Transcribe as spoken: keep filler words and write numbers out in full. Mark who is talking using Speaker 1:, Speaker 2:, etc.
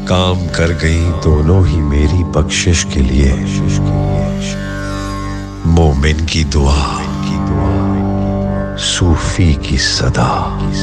Speaker 1: काम कर गई दोनों ही मेरी बख्शिश के लिए। मोमिन की दुआ, सूफी की सदा।